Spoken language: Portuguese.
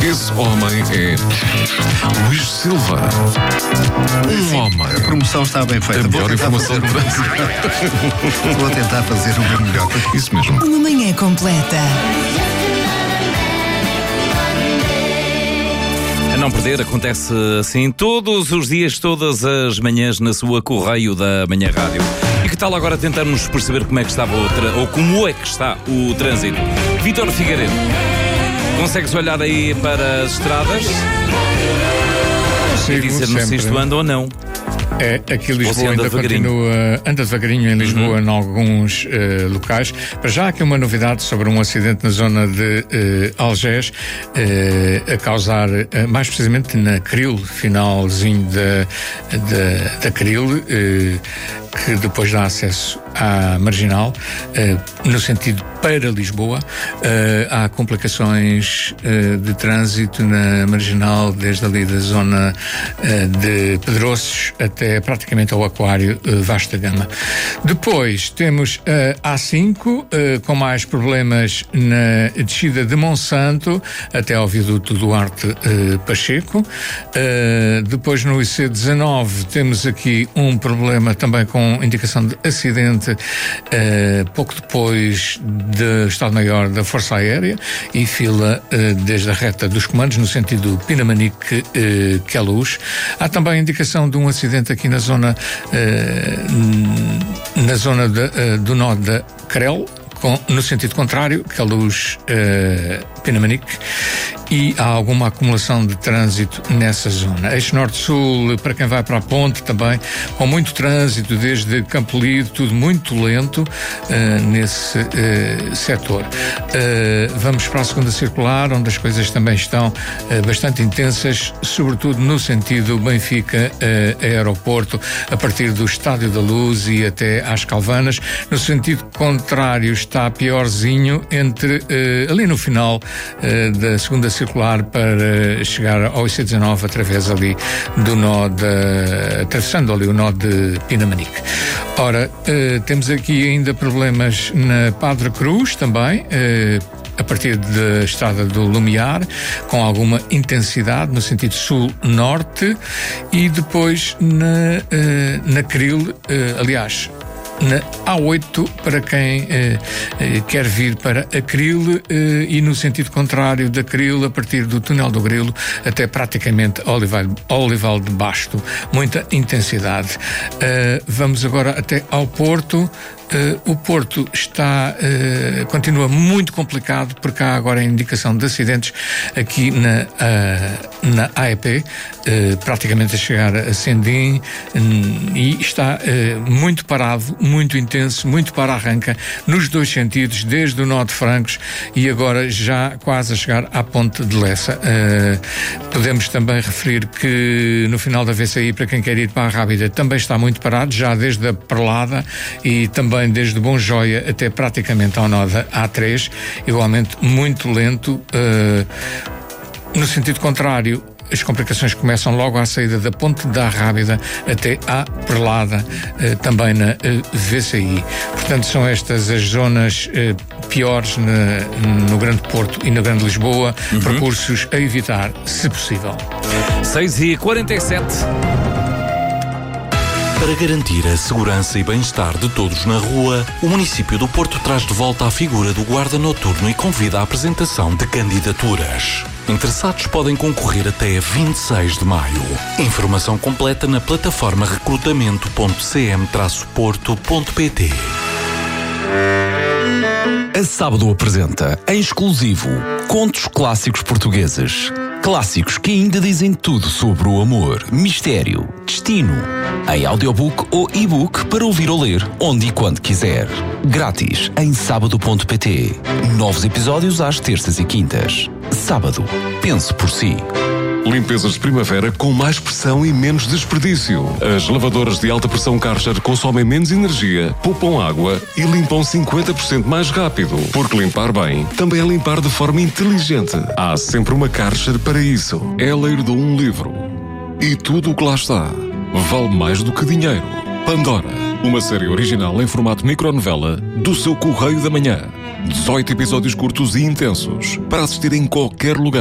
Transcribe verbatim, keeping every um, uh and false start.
Esse homem é Luís Silva. Um homem. A promoção está bem feita. A melhor informação de trânsito. Vou tentar fazer o meu melhor. Isso mesmo. Uma manhã completa. A não perder, acontece assim todos os dias, todas as manhãs na sua Correio da Manhã Rádio. E que tal agora tentarmos perceber como é que estava o tra... ou como é que está o trânsito? Vítor Figueiredo, consegues olhar aí para as estradas e dizer-nos se isto anda ou não? É, aqui Lisboa Você anda ainda devagarinho. continua, anda devagarinho em Lisboa, Uhum. em alguns uh, locais. Para já há aqui uma novidade sobre um acidente na zona de uh, Algés, uh, a causar, uh, mais precisamente na Cril, finalzinho da, da, da Cril, uh, que depois dá acesso à Marginal, uh, no sentido para Lisboa. Uh, há complicações uh, de trânsito na Marginal, desde ali da zona uh, de Pedroços até praticamente ao Aquário uh, Vasta Gama. Depois temos a A cinco, uh, com mais problemas na descida de Monsanto até ao viaduto Duarte uh, Pacheco. Uh, depois no I C dezanove temos aqui um problema também com indicação de acidente uh, pouco depois do Estado-Maior da Força Aérea e fila uh, desde a reta dos comandos no sentido Pinamanique-Queluz. Há também indicação de um acidente aqui na zona uh, na zona de, uh, do nó da Crel, com, no sentido contrário, Queluz uh, Pinamanique, e há alguma acumulação de trânsito nessa zona. Eixo Norte-Sul, para quem vai para a ponte também, com muito trânsito desde Campolide, tudo muito lento uh, nesse uh, setor. Uh, vamos para a segunda circular, onde as coisas também estão uh, bastante intensas, sobretudo no sentido Benfica-Aeroporto, uh, a partir do Estádio da Luz e até às Calvanas. No sentido contrário está piorzinho, entre uh, ali no final uh, da segunda circular, para chegar ao I C dezanove através ali do nó da, atravessando ali o nó de Pinamanique. Ora, uh, temos aqui ainda problemas na Padre Cruz também, uh, a partir da estrada do Lumiar, com alguma intensidade no sentido sul-norte, e depois na, uh, na Cril, uh, aliás, na A oito, para quem eh, eh, quer vir para a Cril, eh, e no sentido contrário da Cril, a partir do Túnel do Grilo até praticamente Olival, Olival de Basto. Muita intensidade. Uh, vamos agora até ao Porto. Uh, o Porto está, uh, continua muito complicado, porque há agora a indicação de acidentes aqui na, uh, na A E P, uh, praticamente a chegar a Sendim, um, e está uh, muito parado, muito intenso, muito para-arranca, nos dois sentidos, desde o nó de Francos e agora já quase a chegar à Ponte de Lessa. Uh, podemos também referir que no final da V C I, para quem quer ir para a Rábida, também está muito parado, já desde a Perlada e também desde Bom Joia até praticamente ao nó da A três, igualmente muito lento. Uh, no sentido contrário, as complicações começam logo à saída da Ponte da Rábida até à Perlada, eh, também na eh, V C I. Portanto, são estas as zonas eh, piores na, no Grande Porto e na Grande Lisboa, uhum. Percursos a evitar, se possível. seis e quarenta e sete. Para garantir a segurança e bem-estar de todos na rua, o município do Porto traz de volta a figura do guarda noturno e convida à apresentação de candidaturas. Interessados podem concorrer até vinte e seis de maio. Informação completa na plataforma recrutamento ponto c m traço porto ponto p t. A Sábado apresenta, em exclusivo, contos clássicos portugueses. Clássicos que ainda dizem tudo sobre o amor, mistério, destino. Em audiobook ou e-book para ouvir ou ler, onde e quando quiser. Grátis em sábado ponto p t. Novos episódios às terças e quintas. Sábado. Pense por si. Limpezas de primavera com mais pressão e menos desperdício. As lavadoras de alta pressão Karcher consomem menos energia, poupam água e limpam cinquenta por cento mais rápido. Porque limpar bem também é limpar de forma inteligente. Há sempre uma Karcher para isso. Ela herdou um livro. E tudo o que lá está vale mais do que dinheiro. Pandora, uma série original em formato micronovela do seu Correio da Manhã. dezoito episódios curtos e intensos para assistir em qualquer lugar.